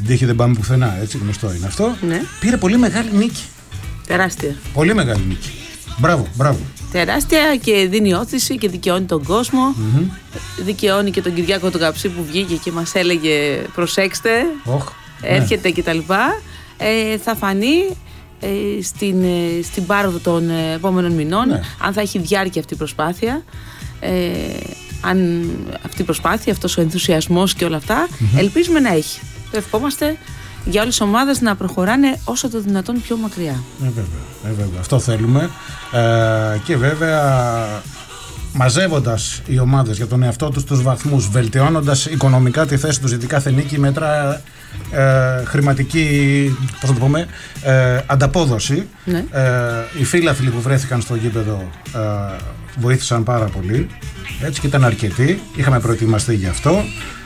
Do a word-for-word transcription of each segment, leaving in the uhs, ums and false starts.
τύχη δεν πάμε πουθενά, έτσι γνωστό είναι αυτό. Ναι. Πήρε πολύ μεγάλη νίκη. Τεράστια. Πολύ μεγάλη νίκη. Μπράβο, μπράβο. Τεράστια και δίνει όθηση και δικαιώνει τον κόσμο. Mm-hmm. Δικαιώνει και τον Κυριάκο τον Καψί που βγήκε και μας έλεγε προσέξτε, oh, έρχεται ναι. κτλ. Ε, θα φανεί ε, στην, ε, στην πάροδο των ε, επόμενων μηνών, ναι. αν θα έχει διάρκεια αυτή η προσπάθεια. Ε, αν αυτή η προσπάθεια, αυτός ο ενθουσιασμός και όλα αυτά, mm-hmm. ελπίζουμε να έχει. Το ευχόμαστε για όλες τις ομάδες να προχωράνε όσο το δυνατόν πιο μακριά. Ε, βέβαια, ε, βέβαια. Αυτό θέλουμε. Ε, και βέβαια μαζεύοντας οι ομάδες για τον εαυτό τους τους βαθμούς, βελτιώνοντας οικονομικά τη θέση τους, γιατί κάθε νίκη μέτρα ε, χρηματική, πώς να το πούμε, ε, ανταπόδοση. Ναι. Ε, οι φίλαθλοι που βρέθηκαν στο γήπεδο ε, βοήθησαν πάρα πολύ. Έτσι, και ήταν αρκετοί. Είχαμε προετοιμαστεί γι' αυτό.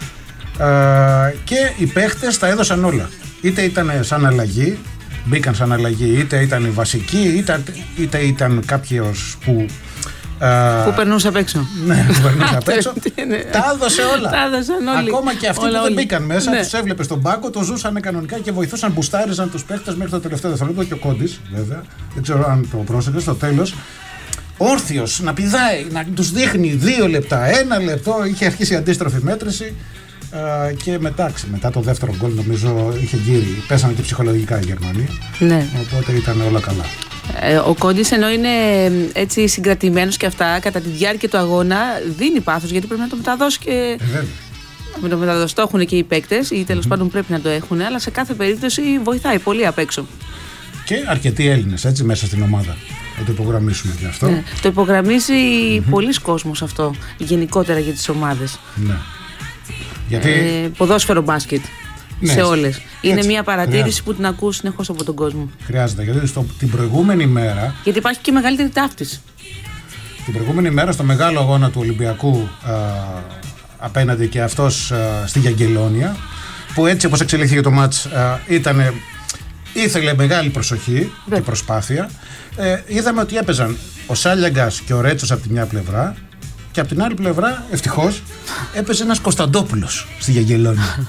Ε, και οι παίχτες τα έδωσαν όλα. Είτε ήταν σαν αλλαγή, μπήκαν σαν αλλαγή, είτε ήταν οι βασικοί, είτε, είτε ήταν κάποιος που που περνούσε απ' έξω. Ναι, που περνούσε απ' έξω. Τα έδωσε όλα. Τα έδωσαν όλοι. Ακόμα και αυτοί όλα, που δεν όλοι. μπήκαν μέσα, Ναι. τους έβλεπε στον πάγκο, το ζούσαν κανονικά και βοηθούσαν, μπουστάριζαν τους παίχτες μέχρι το τελευταίο δευτερόλεπτο. Και ο Κόντης, βέβαια, δεν ξέρω αν το πρόσεχε, στο τέλος, όρθιος να πηδάει, να τους δείχνει δύο λεπτά, ένα λεπτό, είχε αρχίσει η αντίστροφη μέτρηση. Uh, και μετά, μετά το δεύτερο γκολ νομίζω είχε γύρει, πέσανε και ψυχολογικά οι Γερμανοί. Ναι. Οπότε ήταν όλα καλά. Ε, ο Κόντης ενώ είναι έτσι συγκρατημένος και αυτά, κατά τη διάρκεια του αγώνα δίνει πάθος, γιατί πρέπει να το μεταδώσει και... Ε, με το μεταδώσει το έχουν και οι παίκτες ή τέλος mm-hmm. πάντων πρέπει να το έχουν, αλλά σε κάθε περίπτωση βοηθάει πολύ απ' έξω. Και αρκετοί Έλληνες έτσι μέσα στην ομάδα. Να το υπογραμμίσουμε και αυτό. Ναι. Το υπογραμμίζει mm-hmm. πολλοί κόσμος αυτό, γενικότερα για τις ομάδες. Ναι. Γιατί... Ε, ποδόσφαιρο μπάσκετ. Ναι, σε όλες. Είναι μια παρατήρηση χρειάζεται. Που την ακούω συνεχώς από τον κόσμο. Χρειάζεται. Γιατί στο, την προηγούμενη μέρα. Γιατί υπάρχει και μεγαλύτερη ταύτιση. Την προηγούμενη μέρα στο μεγάλο αγώνα του Ολυμπιακού α, απέναντι και αυτός α, στη Γιαγγελόνια, που έτσι όπως εξελίχθηκε το μάτς ήταν. Ήθελε μεγάλη προσοχή και προσπάθεια. Ε, είδαμε ότι έπαιζαν ο Σάλιαγκας και ο Ρέτσος από τη μια πλευρά. Και από την άλλη πλευρά, ευτυχώς, έπαιζε ένας Κωνσταντόπουλος στη Γιαγγελόνια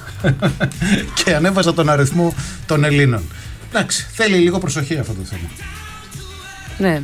και ανέβαζα τον αριθμό των Ελλήνων. Εντάξει, θέλει λίγο προσοχή αυτό το θέμα. Ναι.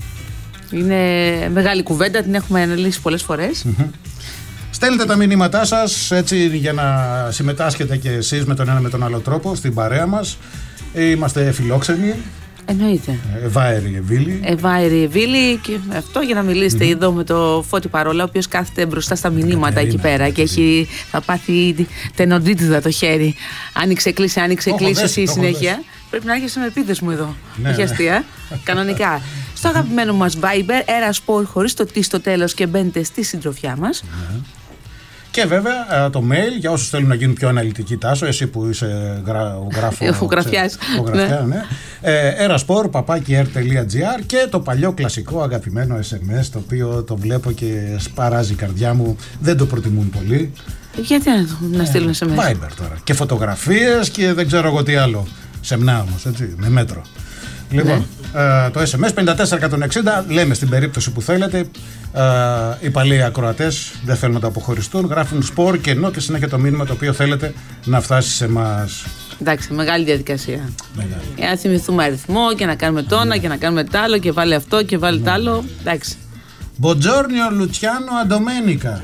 Είναι μεγάλη κουβέντα, την έχουμε αναλύσει πολλές φορές. Mm-hmm. Στέλνετε τα μηνύματά σας έτσι για να συμμετάσχετε και εσείς με τον ένα με τον άλλο τρόπο στην παρέα μας. Είμαστε φιλόξενοι. Εννοείται. Ευάερη Ευήλη. Ευάερη Ευήλη και αυτό για να μιλήσετε mm-hmm. εδώ με το Φώτη Παρόλα, ο οποίος κάθεται μπροστά στα μηνύματα Κατερίνα, εκεί πέρα και έχει, θα πάθει τενοντίτιδα το χέρι. Άνοιξε κλείσει, άνοιξε κλείσει εσύ συνέχεια. Πρέπει να έρχεσαι με επίδεσμο εδώ. Ναι, όχι αστεία. Κανονικά. Στο αγαπημένο μας Viber, Erasport χωρίς το τι στο τέλος και μπαίνετε στη συντροφιά μας. Ναι. Και βέβαια το mail για όσους θέλουν να γίνουν πιο αναλυτικοί, Τάσο, εσύ που είσαι γράφο. Φωτογραφιάς. Ναι. Erasport παπάκι ερ τελεία τζι άρ και το παλιό κλασικό αγαπημένο ες εμ ες, το οποίο το βλέπω και σπαράζει η καρδιά μου. Δεν το προτιμούν πολύ. Γιατί να, να στείλουν ες εμ ες. Viber τώρα. Και φωτογραφίες και δεν ξέρω εγώ τι άλλο. Σεμνά όμως, έτσι, με μέτρο. Λοιπόν, ναι. ε, το ες εμ ες πέντε τέσσερα εκατόν εξήντα, λέμε στην περίπτωση που θέλετε, ε, οι παλαιοί ακροατές δεν θέλουν να το αποχωριστούν, γράφουν σπορ και ενώ και συνέχεια το μήνυμα το οποίο θέλετε να φτάσει σε εμάς. Εντάξει, μεγάλη διαδικασία. Μεγάλη. Για να θυμηθούμε αριθμό και να κάνουμε το ένα και να κάνουμε τ' άλλο και βάλει αυτό και βάλει τ' άλλο. Εντάξει. Μποτζόρνιο Λουτσιάνο Αντομένικα.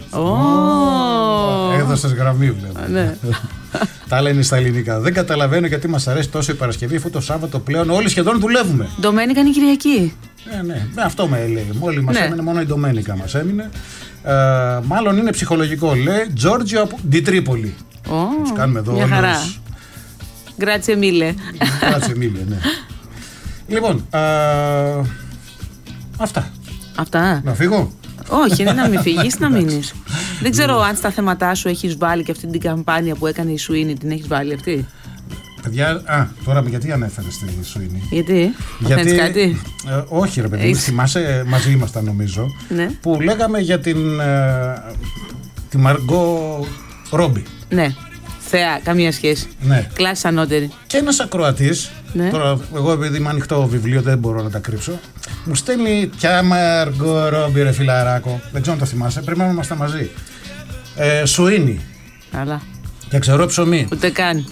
Oh. Έδωσες γραμμή, βλέπω. Ναι. Τα λένε στα ελληνικά. Δεν καταλαβαίνω γιατί μας αρέσει τόσο η Παρασκευή, αφού το Σάββατο πλέον όλοι σχεδόν δουλεύουμε. Ντομένικα είναι Κυριακή. Ναι, ναι. Αυτό με λέει. Όλοι μας ναι. έμεινε, μόνο η Ντομένικα μας έμεινε. Ε, μάλλον είναι ψυχολογικό. Λέει Τζόρτζιο από την Τρίπολη. Oh, Τους κάνουμε εδώ μια χαρά. Γκράτσιε μίλε. Γκράτσιε μίλε, ναι. Λοιπόν, ε, αυτά. Αυτά. Να φύγω. Όχι, είναι να μην φύγεις, να μείνεις. Δεν ξέρω αν στα θέματά σου έχεις βάλει και αυτή την καμπάνια που έκανε η Σουίνι, την έχεις βάλει αυτή. Παιδιά, α, τώρα γιατί ανέφερες τη Σουίνι. Γιατί, γιατί κάτι. Ε, όχι ρε παιδί, θυμάσαι, μαζί ήμασταν νομίζω, ναι. που λέγαμε για την ε, τη Μαργκό Ρόμπι. Ναι, θεά, καμία σχέση. Ναι. Κλάση ανώτερη. Και ένας ακροατής, ναι. τώρα εγώ επειδή είμαι ανοιχτό βιβλίο δεν μπορώ να τα κρύψω, μου στέλνει ποια Μαργκό Ρόμπι ρε φιλαράκο, δεν ξέρω αν το θυμάσαι, πρέπει να είμαστε μαζί. Ε, Σουίνι. Καλά. Και ξέρω ψωμί. Ούτε καν.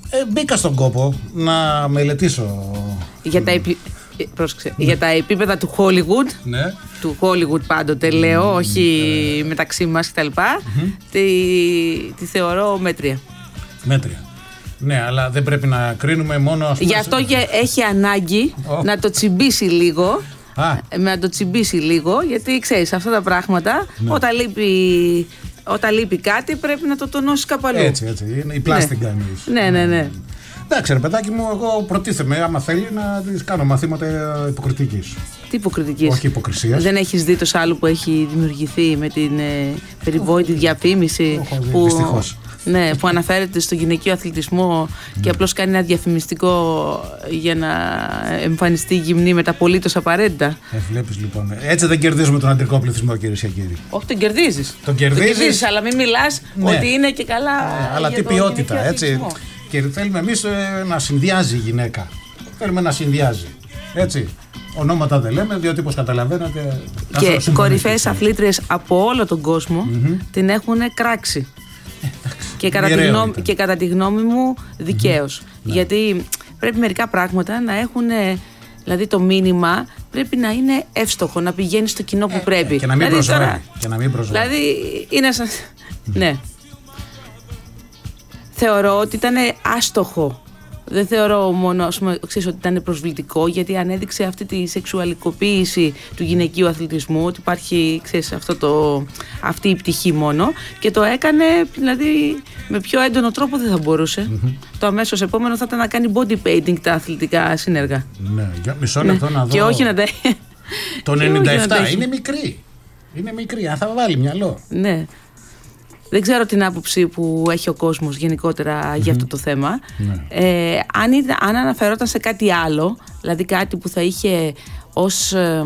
Ε, μπήκα στον κόπο να μελετήσω. Για τα, επι... Πρόσεξε, ναι. για τα επίπεδα του Hollywood. Ναι. Του Hollywood πάντοτε λέω, mm, όχι ε... μεταξύ μας κτλ. Mm-hmm. Τη... τη θεωρώ μέτρια. Μέτρια. Ναι, αλλά δεν πρέπει να κρίνουμε μόνο. Ας πούμε, γι' αυτό και έχει ανάγκη oh. να το τσιμπήσει λίγο. Ah. Να το τσιμπήσει λίγο, γιατί ξέρεις αυτά τα πράγματα, ναι. όταν, λείπει, όταν λείπει κάτι πρέπει να το τονώσει κάπου αλλού. Έτσι, έτσι. Είναι η πλάστιγκα εννοείς. Ναι, ναι, ναι. Εντάξει, ρε παιδάκι μου, εγώ προτίθεμαι, άμα θέλει, να τις κάνω μαθήματα υποκριτικής. Τι υποκριτικής? Όχι υποκρισίας. Δεν έχεις δει το σάλου που έχει δημιουργηθεί με την ε, περιβόητη διαφήμιση? Έχω δει, που, δυστυχώς. Ναι, που αναφέρεται στο γυναικείο αθλητισμό και ναι. απλώς κάνει ένα διαφημιστικό για να εμφανιστεί γυμνή με τα απολύτως απαραίτητα. Ε, βλέπεις λοιπόν. Έτσι δεν κερδίζουμε τον αντρικό πληθυσμό, κυρίες και κύριοι. Όχι, τον κερδίζεις. Τον κερδίζεις, αλλά μην μιλάς ναι. ότι είναι και καλά. Ναι, αλλά τι ποιότητα, έτσι. Και θέλουμε εμείς ε, να συνδυάζει η γυναίκα. Θέλουμε να συνδυάζει. Έτσι. Ονόματα δεν λέμε, διότι όπως καταλαβαίνετε. Και κορυφαίες αθλήτριες από όλο τον κόσμο mm-hmm. την έχουν κράξει. Και κατά, τη γνώμη, και κατά τη γνώμη μου δικαίως. Mm-hmm. Γιατί πρέπει μερικά πράγματα να έχουν, δηλαδή το μήνυμα πρέπει να είναι εύστοχο, να πηγαίνει στο κοινό που ε, πρέπει. Ε, και να μην δηλαδή, προσβάλλει. Και να μην προσβάλλει. Δηλαδή είναι σαν. Mm-hmm. Ναι. Θεωρώ ότι ήταν άστοχο. Δεν θεωρώ μόνο ξέρεις, ότι ήταν προσβλητικό, γιατί ανέδειξε αυτή τη σεξουαλικοποίηση του γυναικείου αθλητισμού, ότι υπάρχει ξέρεις, αυτό το, αυτή η πτυχή μόνο, και το έκανε δηλαδή με πιο έντονο τρόπο δεν θα μπορούσε. Mm-hmm. Το αμέσως επόμενο θα ήταν να κάνει body painting τα αθλητικά σύνεργα. Ναι, για μισό λεπτό ναι. να δω. Και όχι να τα. Το ενενήντα επτά είναι μικρή. Είναι μικρή, αν θα βάλει μυαλό. Ναι. Δεν ξέρω την άποψη που έχει ο κόσμος γενικότερα mm-hmm. για αυτό το θέμα. Ναι. Ε, αν, ήταν, αν αναφερόταν σε κάτι άλλο, δηλαδή κάτι που θα είχε ως, ε,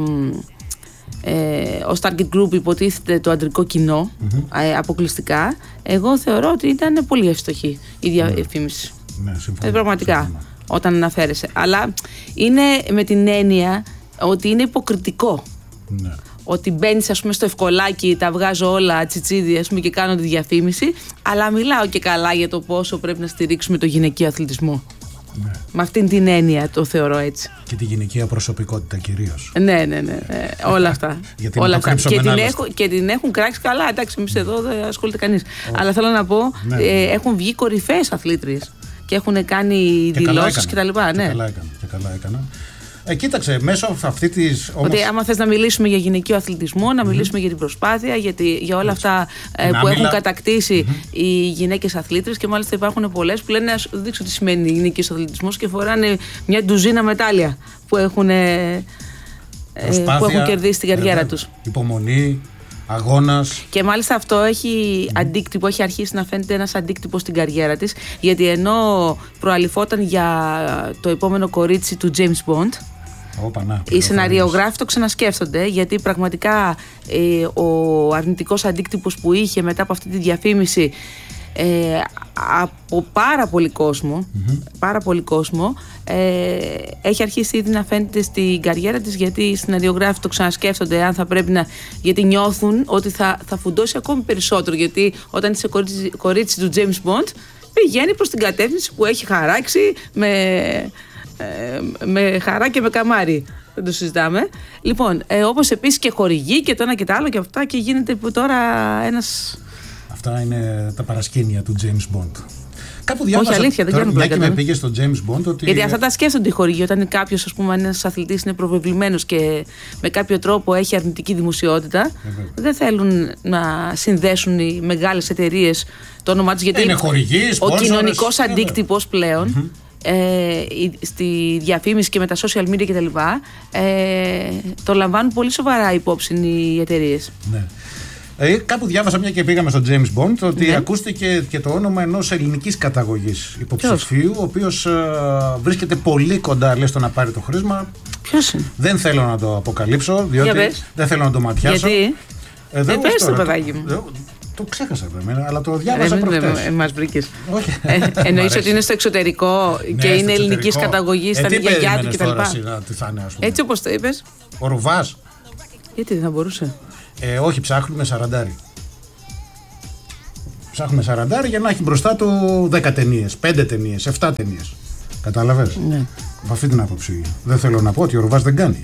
ε, ως target group υποτίθεται το αντρικό κοινό mm-hmm. ε, αποκλειστικά, εγώ θεωρώ ότι ήταν πολύ εύστοχη η διαφήμιση. Ναι, συμφωνώ. Ε, πραγματικά, συμφωνώ. Όταν αναφέρεσαι. Αλλά είναι με την έννοια ότι είναι υποκριτικό. Ναι. Ότι μπαίνεις ας πούμε στο ευκολάκι, τα βγάζω όλα τσιτσίδι ας πούμε, και κάνω τη διαφήμιση, αλλά μιλάω και καλά για το πόσο πρέπει να στηρίξουμε το γυναικείο αθλητισμό. Ναι. Με αυτήν την έννοια το θεωρώ έτσι. Και τη γυναικεία προσωπικότητα κυρίως. Ναι, ναι, ναι, ναι. όλα αυτά. Γιατί όλα αυτά. Και, την έχω, και την έχουν κράξει καλά. Εντάξει, εμείς εδώ δεν ασχολείται κανείς. Oh. Αλλά θέλω να πω, ναι, ναι. Ε, έχουν βγει κορυφαίες αθλήτριες και έχουν κάνει δηλώσεις κτλ. Ναι. Και καλά έκανα. Και καλά έκανα. Ε, κοίταξε, μέσω αυτή τη. Όμως... Ότι άμα θες να μιλήσουμε για γυναικείο αθλητισμό, να μιλήσουμε mm-hmm. για την προσπάθεια, για, τη, για όλα αυτά ε, που μιλά... έχουν κατακτήσει mm-hmm. οι γυναίκες αθλήτριες, και μάλιστα υπάρχουν πολλές που λένε, να σου δείξω τι σημαίνει γυναικείος αθλητισμός, και φοράνε μια ντουζίνα μετάλλια που έχουν, ε, που έχουν κερδίσει την καριέρα ε, τους. Υπομονή, αγώνας. Και μάλιστα αυτό έχει mm. αντίκτυπο, έχει αρχίσει να φαίνεται ένας αντίκτυπος στην καριέρα της, γιατί ενώ προαλειφόταν για το επόμενο κορίτσι του James Bond, Οπα, να, οι σεναριογράφοι το ξανασκέφτονται, γιατί πραγματικά ε, ο αρνητικός αντίκτυπος που είχε μετά από αυτή τη διαφήμιση ε, από πάρα πολύ κόσμο, mm-hmm. πάρα πολύ κόσμο ε, έχει αρχίσει ήδη να φαίνεται στην καριέρα της, γιατί οι σεναριογράφοι το ξανασκέφτονται αν θα πρέπει να, γιατί νιώθουν ότι θα, θα φουντώσει ακόμη περισσότερο, γιατί όταν είσαι κορίτσι, κορίτσι του James Bond πηγαίνει προς την κατεύθυνση που έχει χαράξει με... με χαρά και με καμάρι. Δεν το συζητάμε. Λοιπόν, ε, όπως επίσης και χορηγεί και το ένα και το άλλο και αυτά, και γίνεται τώρα ένας. Αυτά είναι τα παρασκήνια του James Bond. Κάπου διάβασα. Όχι, αλήθεια, δεν τώρα, κάνω μια και με πήγε στο James Bond. Ότι... Γιατί αυτά τα σκέφτονται οι χορηγοί. Όταν κάποιος, ας πούμε, ένας αθλητής είναι προβεβλημένος και με κάποιο τρόπο έχει αρνητική δημοσιότητα, ε, δεν θέλουν να συνδέσουν οι μεγάλες εταιρείες το όνομά τους. Γιατί είναι χορηγοί, ο κοινωνικός αντίκτυπος πλέον. Mm-hmm. Ε, στη διαφήμιση και με τα social media κτλ. Ε, το λαμβάνουν πολύ σοβαρά υπόψη οι εταιρείες. Ναι. Ε, κάπου διάβασα, μια και πήγαμε στο James Bond, ότι ναι. ακούστηκε και το όνομα ενός ελληνικής καταγωγής υποψηφίου, ο οποίος ε, βρίσκεται πολύ κοντά, λες, στο να πάρει το χρήσμα. Ποιος είναι? Δεν θέλω να το αποκαλύψω, διότι δεν θέλω να το ματιάσω. Γιατί? Ε, δεν πες το παιδάκι μου. Το, το ξέχασα βέβαια, αλλά το διάβασα προχτές. Ε, μας βρήκες. ε, εννοείς ότι είναι στο εξωτερικό και ναι, είναι ελληνικής καταγωγής, ε, ήταν η γιαγιά του κτλ. Έτσι όπως το είπες. Ο Ρουβάς. Γιατί δεν θα μπορούσε? Ε, όχι, ψάχνουμε σαραντάρι. Ψάχνουμε σαραντάρι για να έχει μπροστά του δέκα ταινίες, πέντε ταινίες, επτά ταινίες. Κατάλαβες. Ναι. Από αυτή την άποψη. Δεν θέλω να πω ότι ο Ρουβάς δεν κάνει.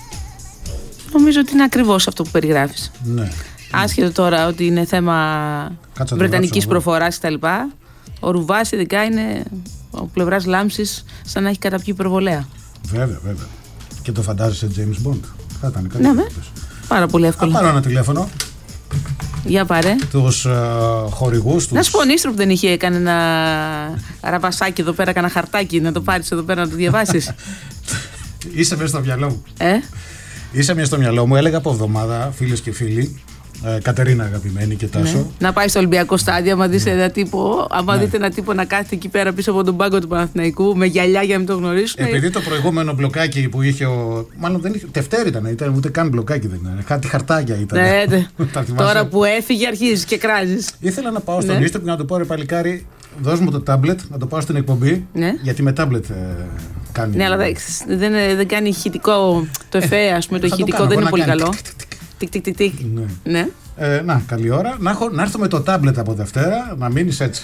Νομίζω ότι είναι ακριβώς αυτό που περιγράφεις. Ναι. Άσχετο τώρα ότι είναι θέμα βρετανικής προφοράς κτλ. Ο Ρουβάς ειδικά είναι ο πλευράς λάμψης, σαν να έχει καταπιεί υπερβολέα. Βέβαια, βέβαια. Και το φαντάζεσαι James Bond. Θα ήταν κάτι. Ναι, με. Πάρα πολύ εύκολο. Θα πάρω ένα τηλέφωνο. Για πάρε. Τους uh, χορηγούς τους. Να σου πω, ο Νίστροπ δεν είχε έκανε ένα ραβασάκι εδώ πέρα, ένα χαρτάκι να το πάρεις εδώ πέρα να το διαβάσεις. Είσαι μέσα στο μυαλό μου. Ε? Είσαι μέσα στο μυαλό μου. Έλεγα από εβδομάδα, φίλες και φίλοι, ε, Κατερίνα αγαπημένη και Τάσο. Ναι. Να πάει στο Ολυμπιακό στάδιο, άμα δεις ένα τύπο, άμα ναι. δείτε ένα τύπο να κάθεται εκεί πέρα πίσω από τον πάγκο του Παναθηναϊκού με γυαλιά για να μην το γνωρίσουν. Επειδή το προηγούμενο μπλοκάκι που είχε ο. Μάλλον δεν είχε. Τευτέρη ήταν, ήταν ούτε καν μπλοκάκι δεν ήταν. Κάτι χαρτάκια ήταν. Ναι, ναι. Τώρα που έφυγε αρχίζει και κράζεις. Ήθελα να πάω στον Ίστροπ να του πω ρε παλικάρι, δώσ' μου το τάμπλετ, να το πάω στην εκπομπή. Ναι. Γιατί με τάμπλετ ε, κάνει. Ναι, αλλά δεν, δεν κάνει ηχητικό. Το εφέ, α πούμε, το ηχητικό δεν είναι πολύ καλό. Τικ, τικ, τικ, τικ. Ναι. Ε, να, καλή ώρα. Να, έχω, να έρθω με το τάμπλετ από Δευτέρα, να μείνεις έτσι.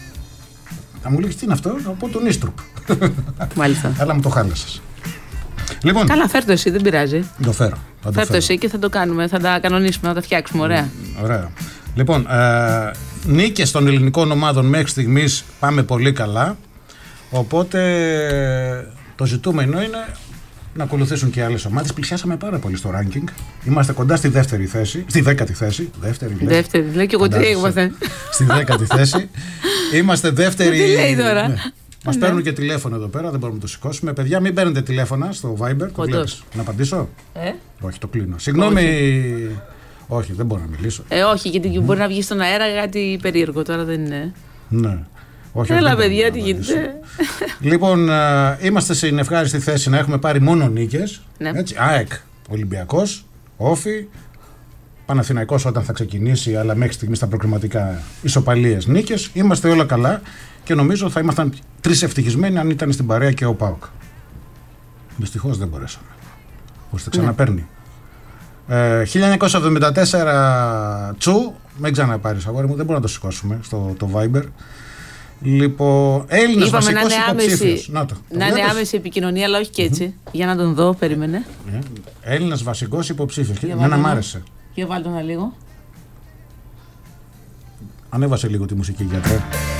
Να μου λέγεις τι είναι αυτό, από τον Ίστροπ. Μάλιστα. Αλλά μου το χάλασες. Λοιπόν, καλά, φέρ' το εσύ, δεν πειράζει. Το φέρω. Θα φέρ' το εσύ και θα το κάνουμε, θα τα κανονίσουμε, θα τα φτιάξουμε. Ωραία. Mm, ωραία. Λοιπόν, ε, νίκες των ελληνικών ομάδων μέχρι στιγμής πάμε πολύ καλά. Οπότε το ζητούμενο είναι να ακολουθήσουν και άλλες ομάδες. Πλησιάσαμε πάρα πολύ στο ranking. Είμαστε κοντά στη δεύτερη θέση. Στη δέκατη θέση. Δεύτερη, λέει. Δεύτερη, λέει και εγώ τι είμαστε. Στη δέκατη θέση. Είμαστε δεύτερη. Τι λέει τώρα. Ναι. Μας ναι. παίρνουν και τηλέφωνο εδώ πέρα, δεν μπορούμε να το σηκώσουμε. Παιδιά, μην παίρνετε τηλέφωνα στο Viber. Το βλέπεις. Να απαντήσω. Ε? Όχι, το κλείνω. Συγγνώμη. Όχι. όχι, δεν μπορώ να μιλήσω. Ε, όχι, γιατί mm. μπορεί να βγει στον αέρα κάτι περίεργο τώρα δεν είναι. Ναι. Όχι, έλα, παιδιά, τι γίνεται. Λοιπόν, α, είμαστε στην ευχάριστη θέση να έχουμε πάρει μόνο νίκες. Ναι. Έτσι, ΑΕΚ, Ολυμπιακός, Όφη, Παναθηναϊκός όταν θα ξεκινήσει, αλλά μέχρι στιγμής τα προκριματικά ισοπαλίες νίκες. Είμαστε όλα καλά και νομίζω θα ήμασταν τρεις ευτυχισμένοι αν ήταν στην παρέα και ο ΠΑΟΚ. Δυστυχώς δεν μπορέσαμε. Πώς το ξαναπαίρνει. Ναι. Ε, χίλια εννιακόσια εβδομήντα τέσσερα Τσου, μην ξαναπάρεις αγόρι μου, δεν μπορούμε να το σηκώσουμε στο το Viber. Λοιπόν, Έλληνας βασικός υποψήφιος. Να, το, το να είναι άμεση επικοινωνία, αλλά όχι και έτσι. Mm-hmm. Για να τον δω, περίμενε. Yeah. Έλληνας βασικός υποψήφιος. Εμένα μ' άρεσε. Για βάλτε ένα λίγο. Ανέβασε λίγο τη μουσική, γιατρέ.